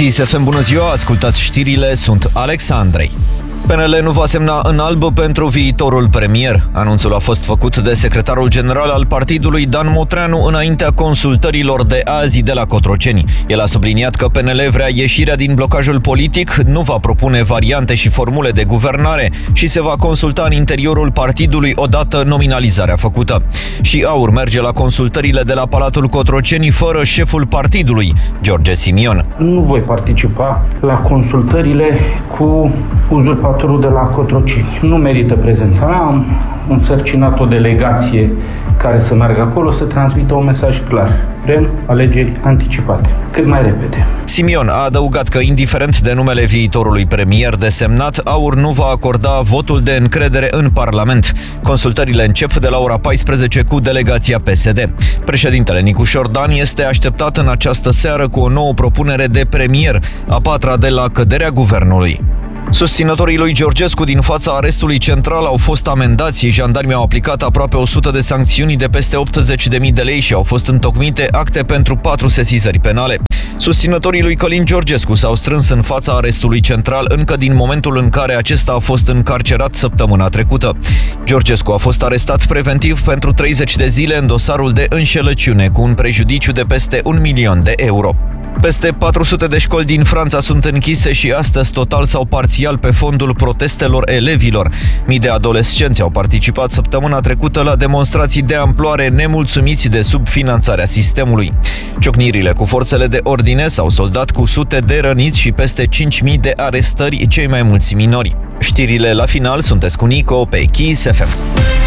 Kiss FM, bună ziua, ascultați știrile, sunt Alexandrei. PNL nu va semna în alb pentru viitorul premier. Anunțul a fost făcut de secretarul general al partidului Dan Motreanu înaintea consultărilor de azi de la Cotroceni. El a subliniat că PNL vrea ieșirea din blocajul politic, nu va propune variante și formule de guvernare și se va consulta în interiorul partidului odată nominalizarea făcută. Și AUR merge la consultările de la Palatul Cotroceni fără șeful partidului, George Simion. Nu voi participa la consultările cu uzurpatorul de la Cotroceni. Nu merită prezența mea, am însărcinat o delegație care să meargă acolo să transmită un mesaj clar. Vrem alegeri anticipate, cât mai repede. Simion a adăugat că, indiferent de numele viitorului premier desemnat, AUR nu va acorda votul de încredere în Parlament. Consultările încep de la ora 14 cu delegația PSD. Președintele Nicușor Dan este așteptat în această seară cu o nouă propunere de premier, a patra de la căderea guvernului. Susținătorii lui Georgescu din fața arestului central au fost amendați. Jandarmii au aplicat aproape 100 de sancțiuni de peste 80.000 de lei și au fost întocmite acte pentru 4 sesizări penale. Susținătorii lui Călin Georgescu s-au strâns în fața arestului central încă din momentul în care acesta a fost încarcerat săptămâna trecută. Georgescu a fost arestat preventiv pentru 30 de zile în dosarul de înșelăciune cu un prejudiciu de peste 1 milion de euro. Peste 400 de școli din Franța sunt închise și astăzi total sau parțial pe fondul protestelor elevilor. Mii de adolescenți au participat săptămâna trecută la demonstrații de amploare nemulțumiți de subfinanțarea sistemului. Ciocnirile cu forțele de ordine s-au soldat cu sute de răniți și peste 5.000 de arestări, cei mai mulți minori. Știrile la final, sunteți cu Nico pe Kiss FM.